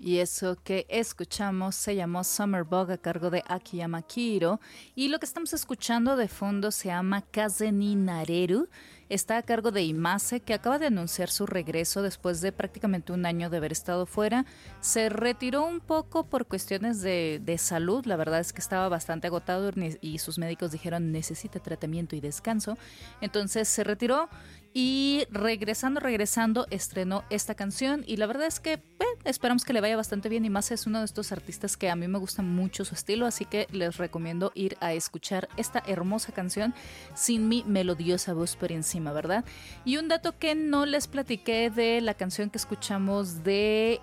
Y eso que escuchamos se llamó Summer Bug a cargo de Akiyama Kiro. Y lo que estamos escuchando de fondo se llama Kaze ni Nareru. Está a cargo de Imase, que acaba de anunciar su regreso después de prácticamente un año de haber estado fuera. Se retiró un poco por cuestiones de salud. La verdad es que estaba bastante agotado y sus médicos dijeron necesita tratamiento y descanso. Entonces se retiró y regresando, estrenó esta canción. Y la verdad es que esperamos que le vaya bastante bien. Imase es uno de estos artistas que a mí me gusta mucho su estilo, así que les recomiendo ir a escuchar esta hermosa canción sin mi melodiosa voz por encima, ¿verdad? Y un dato que no les platiqué de la canción que escuchamos de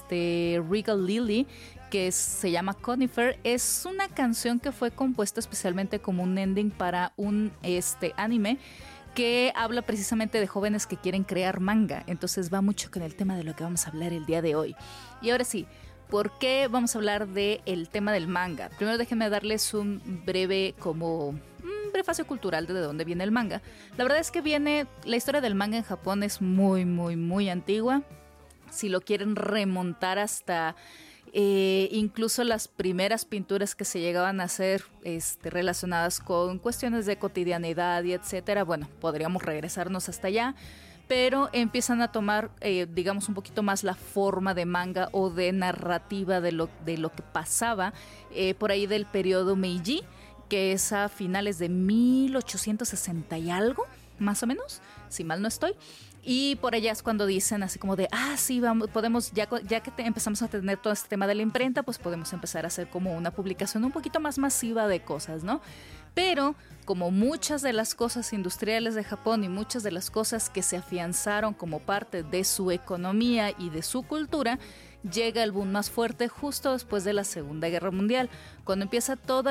Regal Lily, que se llama Conifer, es una canción que fue compuesta especialmente como un ending para un anime que habla precisamente de jóvenes que quieren crear manga. Entonces va mucho con el tema de lo que vamos a hablar el día de hoy. Y ahora sí, ¿por qué vamos a hablar del tema del manga? Primero déjenme darles un breve prefacio cultural de dónde viene el manga. La verdad es que la historia del manga en Japón es muy, muy, muy antigua. Si lo quieren remontar hasta incluso las primeras pinturas que se llegaban a hacer relacionadas con cuestiones de cotidianidad y etcétera, bueno, podríamos regresarnos hasta allá, pero empiezan a tomar, digamos, un poquito más la forma de manga o de narrativa de lo que pasaba por ahí del periodo Meiji, que es a finales de 1860 y algo, más o menos, si mal no estoy. Y por allá es cuando dicen así como de, sí, podemos, ya que empezamos a tener todo este tema de la imprenta, pues podemos empezar a hacer como una publicación un poquito más masiva de cosas, ¿no? Pero como muchas de las cosas industriales de Japón y muchas de las cosas que se afianzaron como parte de su economía y de su cultura, llega el boom más fuerte justo después de la Segunda Guerra Mundial, cuando empieza todo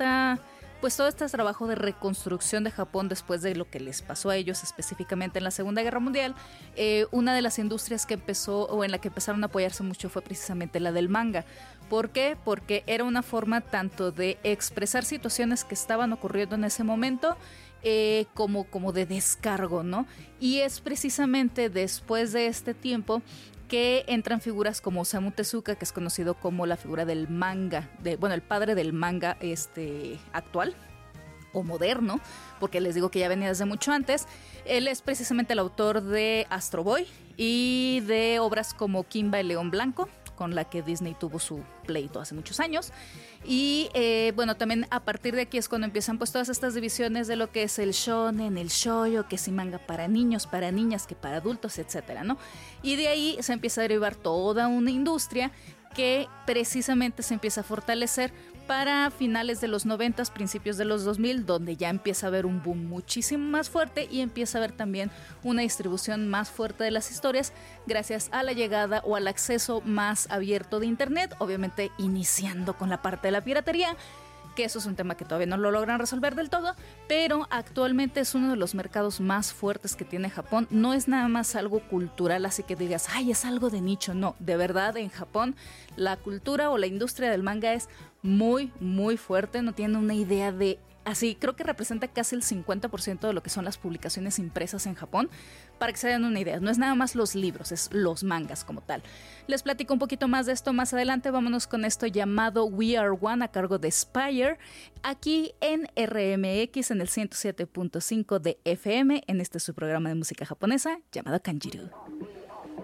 este trabajo de reconstrucción de Japón después de lo que les pasó a ellos específicamente en la Segunda Guerra Mundial. Una de las industrias que empezó o en la que empezaron a apoyarse mucho fue precisamente la del manga. ¿Por qué? Porque era una forma tanto de expresar situaciones que estaban ocurriendo en ese momento como de descargo, ¿no? Y es precisamente después de este tiempo que entran figuras como Osamu Tezuka, que es conocido como la figura del manga, el padre del manga actual o moderno, porque les digo que ya venía desde mucho antes. Él es precisamente el autor de Astro Boy y de obras como Kimba el León Blanco, con la que Disney tuvo su pleito hace muchos años. Y también a partir de aquí es cuando empiezan pues todas estas divisiones de lo que es el shonen, el shoujo, que es manga para niños, para niñas, que para adultos, etcétera, ¿no? Y de ahí se empieza a derivar toda una industria que precisamente se empieza a fortalecer para finales de los 90, principios de los 2000, donde ya empieza a haber un boom muchísimo más fuerte y empieza a haber también una distribución más fuerte de las historias gracias a la llegada o al acceso más abierto de internet, obviamente iniciando con la parte de la piratería, que eso es un tema que todavía no lo logran resolver del todo, pero actualmente es uno de los mercados más fuertes que tiene Japón. No es nada más algo cultural, así que digas, es algo de nicho. No, de verdad en Japón la cultura o la industria del manga es muy, muy fuerte. No tienen una idea de... Así, creo que representa casi el 50% de lo que son las publicaciones impresas en Japón. Para que se den una idea, no es nada más los libros, es los mangas como tal. Les platico un poquito más de esto más adelante. Vámonos con esto llamado We Are One a cargo de Spire, aquí en RMX en el 107.5 de FM, en su programa de música japonesa llamado Kanjiru.